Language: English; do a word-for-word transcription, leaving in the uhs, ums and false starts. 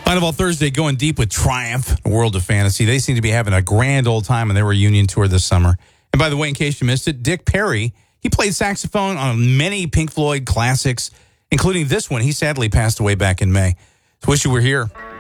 Final Ball Thursday going deep with Triumph, a world of fantasy. They seem to be having a grand old time on their reunion tour this summer. And by the way, in case you missed it, Dick Perry, he played saxophone on many Pink Floyd classics, including this one. He sadly passed away back in May. So wish you were here.